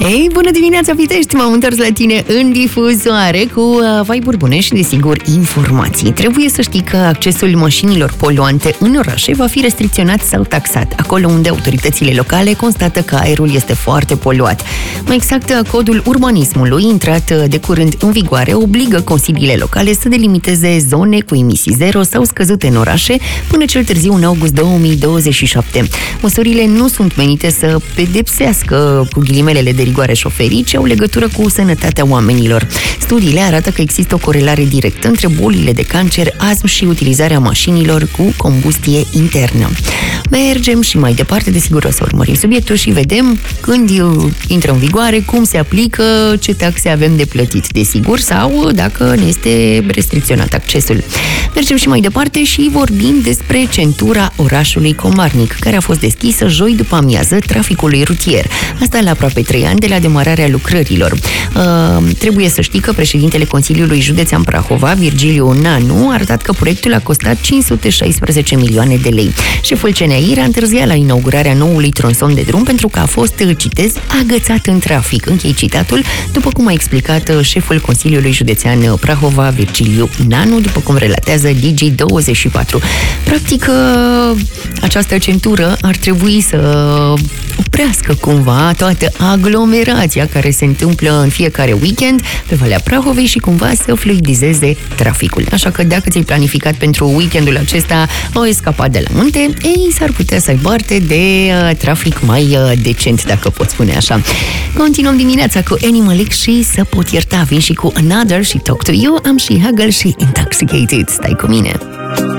Ei, bună dimineața, Pitești! M-am întors la tine în difuzoare cu vibe-uri bune și, desigur, informații. Trebuie să știi că accesul mașinilor poluante în orașe va fi restricționat sau taxat, acolo unde autoritățile locale constată că aerul este foarte poluat. Mai exact, codul urbanismului, intrat de curând în vigoare, obligă consiliile locale să delimiteze zone cu emisii zero sau scăzute în orașe până cel târziu în august 2027. Măsurile nu sunt menite să pedepsească, cu ghilimelele de rigoare, șoferii, ce au legătură cu sănătatea oamenilor. Studiile arată că există o corelare directă între bolile de cancer, astm și utilizarea mașinilor cu combustie internă. Mergem și mai departe, desigur o să urmărim subiectul și vedem când intră în vigoare, cum se aplică, ce taxe avem de plătit, desigur, sau dacă ne este restricționat accesul. Mergem și mai departe și vorbim despre centura orașului Comarnic, care a fost deschisă joi după amiază traficului rutier. Asta la aproape 3 ani de la demararea lucrărilor. Trebuie să știi că președintele Consiliului Județean Prahova, Virgiliu Nanu, a arătat că proiectul a costat 516 milioane de lei. Șeful CNAIR a întârziat la inaugurarea noului tronson de drum pentru că a fost, citez, agățat în trafic. Închei citatul, după cum a explicat șeful Consiliului Județean Prahova, Virgiliu Nanu, după cum relatează Digi24. Practic, această centură ar trebui să oprească cumva toată aglomerația care se întâmplă în fiecare weekend pe Valea Prahovei și cumva să fluidizeze traficul. Așa că dacă ți-ai planificat pentru weekendul acesta o escapat de la munte, ei, s-ar putea să ai parte de trafic mai decent, dacă pot spune așa. Continuăm dimineața cu Animal X și Să pot ierta. Vin și cu Another și Talk to You. Am și Huggle și Intoxicated. Stai cu mine!